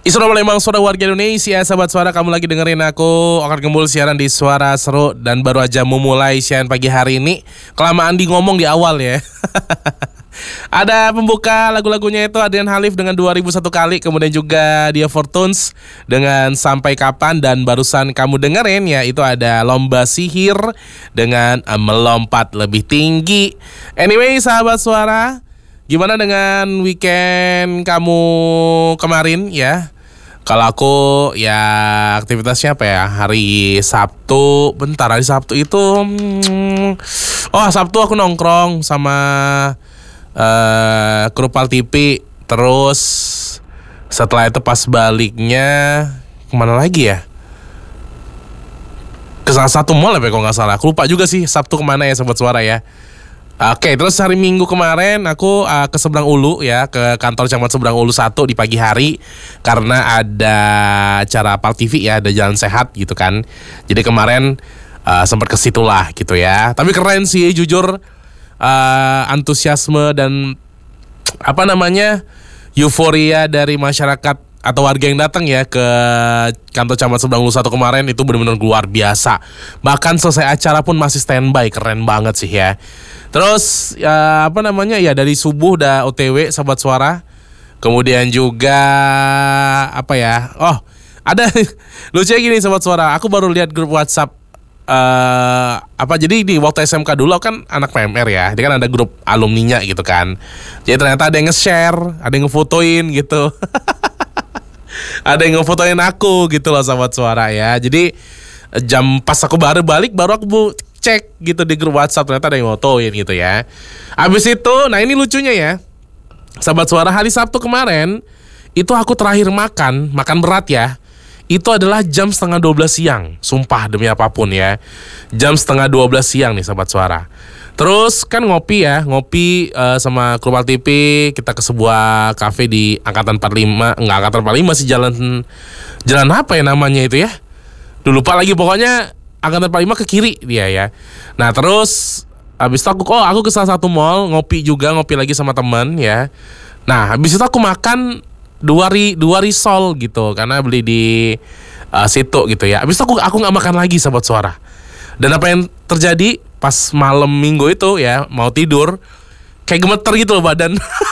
Isra Palembang, suara warga Indonesia. Sahabat suara, kamu lagi dengerin aku Okan Gembul siaran di Suara Seru. Dan baru aja memulai siaran pagi hari ini. Kelamaan di ngomong di awal ya. Ada pembuka lagu-lagunya itu Adrian Halif dengan 2001 kali. Kemudian juga Dia Fortunes dengan Sampai Kapan. Dan barusan kamu dengerin ya, itu ada Lomba Sihir dengan Melompat Lebih Tinggi. Anyway sahabat suara, gimana dengan weekend kamu kemarin ya? Kalau aku ya aktivitasnya apa ya? Hari Sabtu, bentar, hari Sabtu itu Sabtu aku nongkrong sama Krupal TV. Terus setelah itu pas baliknya kemana lagi ya? Ke salah satu mall ya kalau gak salah. Aku lupa juga sih Sabtu kemana ya sobat suara ya. Oke, terus hari Minggu kemarin aku ke Seberang Ulu ya, ke kantor camat Seberang Ulu 1 di pagi hari karena ada acara Pal TV ya, ada Jalan Sehat gitu kan. Jadi kemarin sempat ke situ lah gitu ya. Tapi keren sih jujur, antusiasme dan euforia dari masyarakat atau warga yang datang ya ke kantor camat Seberang Ulu 1 kemarin itu benar-benar luar biasa. Bahkan selesai acara pun masih standby, keren banget sih ya. Terus ya dari subuh udah OTW sahabat suara. Kemudian juga ada lucunya gini sahabat suara. Aku baru lihat grup WhatsApp jadi di waktu SMK dulu kan anak PMR ya. Dia kan ada grup alumninya gitu kan. Jadi ternyata ada yang nge-share, ada yang ngefotoin gitu. Ada yang ngefotoin aku gitu loh sahabat suara ya. Jadi jam pas aku baru balik, baru aku cek gitu di grup WhatsApp, ternyata ada yang fotoin gitu ya. Abis itu, nah ini lucunya ya sahabat suara, hari Sabtu kemarin itu aku terakhir makan berat ya. Itu adalah jam 11:30 siang. Sumpah demi apapun ya, jam 11:30 siang nih sahabat suara. Terus kan ngopi sama Krupal TV. Kita ke sebuah kafe di Angkatan 45. Enggak Angkatan 45 sih, jalan apa ya namanya itu ya, lupa lagi, pokoknya Angkatan 45 ke kiri dia ya. Nah terus habis itu aku ke salah satu mall, ngopi lagi sama teman ya. Nah habis itu aku makan dua risol gitu karena beli di situ gitu ya. Habis itu aku nggak makan lagi sahabat suara. Dan apa yang terjadi pas malam minggu itu ya, mau tidur kayak gemeter gitu loh badan.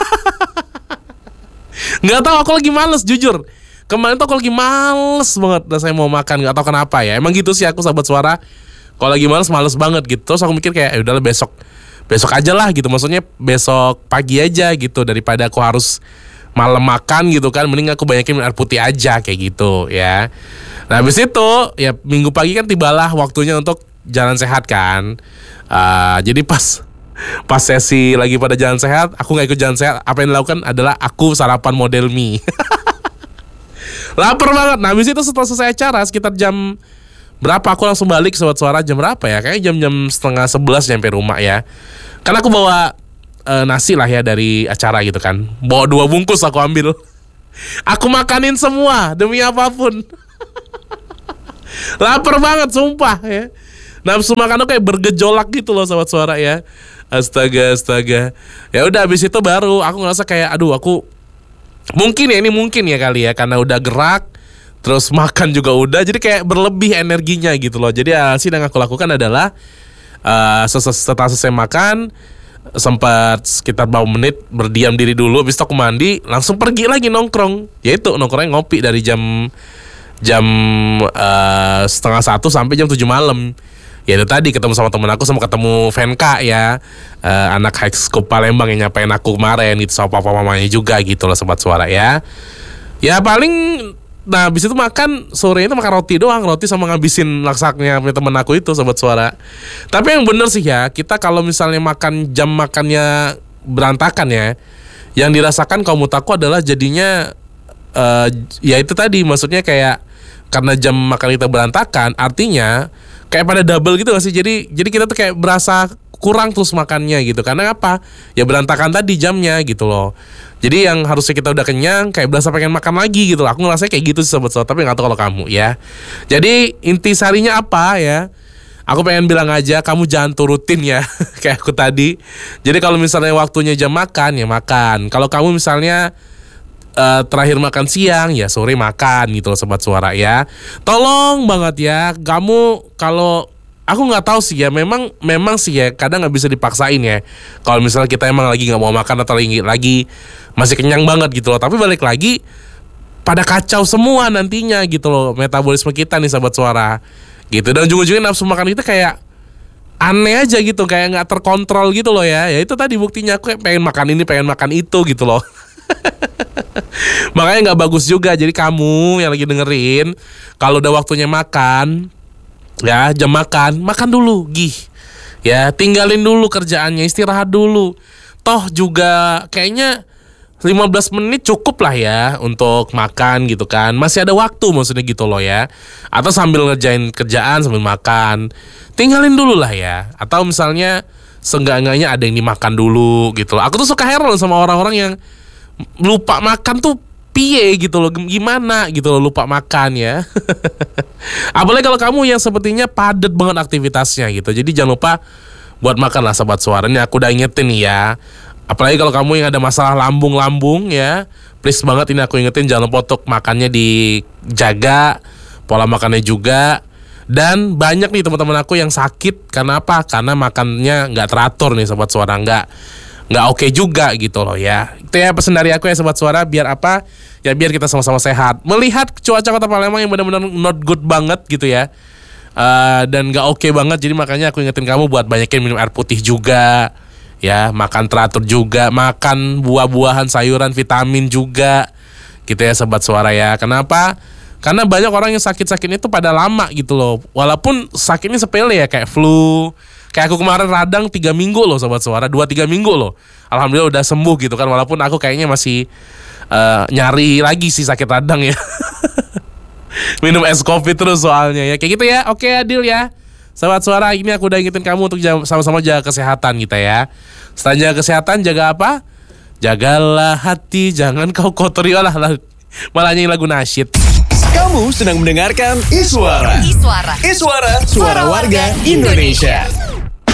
Nggak tahu, aku lagi males jujur. Kemarin tuh aku lagi males banget dan saya mau makan, nggak tahu kenapa ya. Emang gitu sih aku sahabat suara. Kalau lagi males banget gitu. Terus aku mikir kayak udahlah besok aja lah gitu. Maksudnya besok pagi aja gitu, daripada aku harus malam makan gitu kan. Mending aku banyakin minum air putih aja kayak gitu ya. Nah habis itu ya minggu pagi kan tibalah waktunya untuk jalan sehat kan. Jadi pas sesi lagi pada jalan sehat, aku nggak ikut jalan sehat. Apa yang dilakukan adalah aku sarapan model mie. Lapar banget. Nah habis itu setelah selesai acara sekitar jam berapa aku langsung balik sobat suara, jam berapa ya, kayaknya jam 10:30 nyampe rumah ya. Karena aku bawa nasi lah ya dari acara gitu kan. Bawa 2 bungkus aku ambil. Aku makanin semua demi apapun. Lapar banget sumpah ya. Nafsu makan aku kayak bergejolak gitu loh sobat suara ya. Astaga. Ya udah habis itu baru aku ngerasa kayak aku mungkin ya kali ya, karena udah gerak terus makan juga udah, jadi kayak berlebih energinya gitu loh. Jadi sih yang aku lakukan adalah setelah selesai makan sempat sekitar beberapa menit berdiam diri dulu, habis itu aku mandi langsung pergi lagi nongkrong. Yaitu nongkrongnya ngopi dari jam 12:30 sampai jam 7 malam. Ya itu tadi ketemu sama temen aku, sama ketemu Venka ya, anak high school Palembang yang nyapain aku kemarin gitu, sama papa mamanya juga gitu loh sobat suara ya. Ya paling, nah habis itu makan sore itu makan roti doang, roti sama ngabisin laksaknya punya temen aku itu sobat suara. Tapi yang bener sih ya, kita kalau misalnya makan jam makannya berantakan ya, yang dirasakan kaum mutaku adalah jadinya ya itu tadi, maksudnya kayak karena jam makan kita berantakan, artinya kayak pada double gitu gak sih? Jadi kita tuh kayak berasa kurang terus makannya gitu. Karena apa? Ya berantakan tadi jamnya gitu loh. Jadi yang harusnya kita udah kenyang kayak berasa pengen makan lagi gitu loh. Aku ngerasa kayak gitu sih sobat-sobat, tapi gak tahu kalau kamu ya. Jadi inti sarinya apa ya? Aku pengen bilang aja, kamu jangan turutin ya kayak aku tadi. Jadi kalau misalnya waktunya jam makan, ya makan. Kalau kamu misalnya terakhir makan siang, ya sore makan gitu loh Sobat Suara ya. Tolong banget ya, kamu kalau aku nggak tahu sih ya, memang sih ya kadang nggak bisa dipaksain ya. Kalau misalnya kita emang lagi nggak mau makan atau lagi masih kenyang banget gitu loh. Tapi balik lagi pada kacau semua nantinya gitu loh metabolisme kita nih Sobat Suara gitu. Dan ujung-ujungnya nafsu makan kita kayak aneh aja gitu, kayak nggak terkontrol gitu loh ya. Ya itu tadi buktinya aku kayak pengen makan ini, pengen makan itu gitu loh. Makanya nggak bagus juga. Jadi kamu yang lagi dengerin, kalau udah waktunya makan, ya jam makan dulu, ya tinggalin dulu kerjaannya, istirahat dulu. Toh juga kayaknya 15 menit cukup lah ya untuk makan gitu kan. Masih ada waktu maksudnya gitu loh ya. Atau sambil ngerjain kerjaan sambil makan, tinggalin dulu lah ya. Atau misalnya seenggak-enggaknya ada yang dimakan dulu gitu loh. Aku tuh suka heran sama orang-orang yang lupa makan tuh piye gitu loh, gimana gitu loh lupa makan ya. Apalagi kalau kamu yang sepertinya padat banget aktivitasnya gitu. Jadi jangan lupa buat makan lah Sobat Suara. Ini aku udah ingetin nih ya. Apalagi kalau kamu yang ada masalah lambung ya, please banget ini aku ingetin, jangan lupa untuk makannya dijaga, pola makannya juga. Dan banyak nih teman-teman aku yang sakit karena apa? Karena makannya nggak teratur nih Sobat Suara, nggak oke juga gitu loh ya. Itu ya pesan dari aku ya Sobat Suara, biar apa? Ya biar kita sama-sama sehat. Melihat cuaca Kota Palembang yang benar-benar not good banget gitu ya, dan nggak oke banget. Jadi makanya aku ingetin kamu buat banyakin minum air putih juga, ya makan teratur juga, makan buah-buahan, sayuran, vitamin juga, gitu ya Sobat Suara ya. Kenapa? Karena banyak orang yang sakit-sakitnya itu pada lama gitu loh. Walaupun sakitnya sepele ya, kayak flu. Kayak aku kemarin radang 3 minggu loh Sobat Suara, 2-3 minggu loh. Alhamdulillah udah sembuh gitu kan. Walaupun aku kayaknya masih nyari lagi sih sakit radang ya. Minum es kopi terus soalnya ya. Kayak gitu ya. Oke Adil ya. Sobat Suara, ini aku udah ingetin kamu untuk sama-sama jaga kesehatan kita ya. Selain jaga kesehatan, jaga apa? Jagalah hati, jangan kau kotori. Malah nyanyi lagu nasyid. Kamu sedang mendengarkan Iswara. Suara warga Indonesia.